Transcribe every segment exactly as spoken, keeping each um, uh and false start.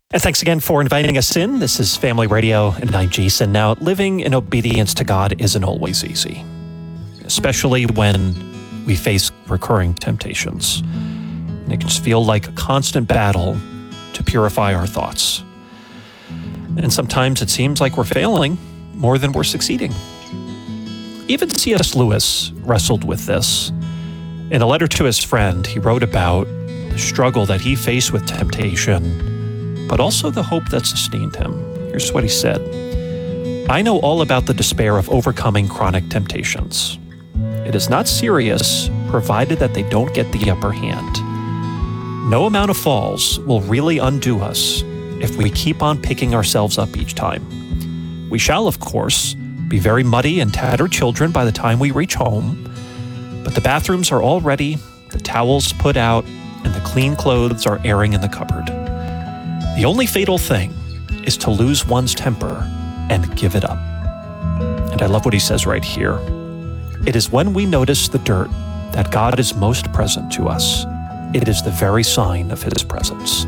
And thanks again for inviting us in. This is Family Radio, and I'm Jason. Now, living in obedience to God isn't always easy, especially when we face recurring temptations. And it can just feel like a constant battle to purify our thoughts. And sometimes it seems like we're failing more than we're succeeding. Even C S Lewis wrestled with this. In a letter to his friend, he wrote about the struggle that he faced with temptation, but also the hope that sustained him. Here's what he said. I know all about the despair of overcoming chronic temptations. It is not serious, provided that they don't get the upper hand. No amount of falls will really undo us if we keep on picking ourselves up each time. We shall, of course, be very muddy and tattered children by the time we reach home, but the bathrooms are all ready, the towels put out, and the clean clothes are airing in the cupboard. The only fatal thing is to lose one's temper and give it up. And I love what he says right here. It is when we notice the dirt that God is most present to us. It is the very sign of his presence.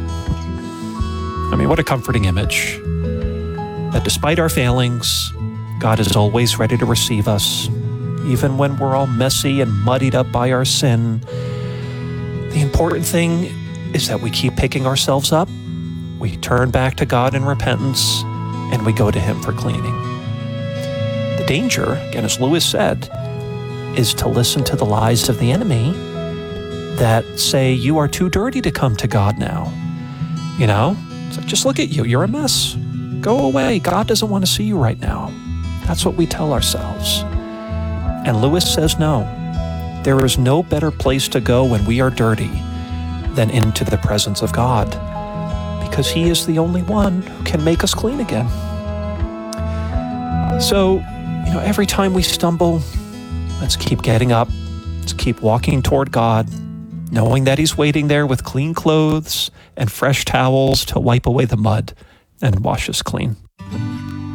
I mean, what a comforting image. That despite our failings, God is always ready to receive us, even when we're all messy and muddied up by our sin. The important thing is that we keep picking ourselves up. We turn back to God in repentance, and we go to him for cleaning. The danger, again, as Lewis said, is to listen to the lies of the enemy that say you are too dirty to come to God now. You know, it's like, just look at you. You're a mess. Go away. God doesn't want to see you right now. That's what we tell ourselves. And Lewis says no. There is no better place to go when we are dirty than into the presence of God, because he is the only one who can make us clean again. So, you know, every time we stumble, let's keep getting up. Let's keep walking toward God, knowing that he's waiting there with clean clothes and fresh towels to wipe away the mud and wash us clean.